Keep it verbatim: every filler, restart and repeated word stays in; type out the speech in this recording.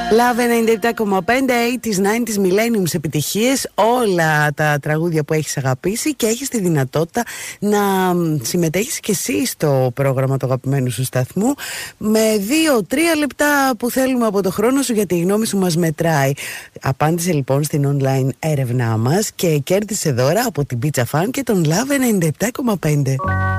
Love ενενήντα επτά κόμμα πέντε, ογδόντα, ενενήντα, millenniums επιτυχίες, όλα τα τραγούδια που έχεις αγαπήσει και έχεις τη δυνατότητα να συμμετέχεις και εσύ στο πρόγραμμα του αγαπημένου σου σταθμού με δύο τρία λεπτά που θέλουμε από το χρόνο σου, γιατί η γνώμη σου μας μετράει. Απάντησε λοιπόν στην online έρευνά μας και κέρδισε δώρα από την Pizza Fan και τον Love ενενήντα επτά κόμμα πέντε.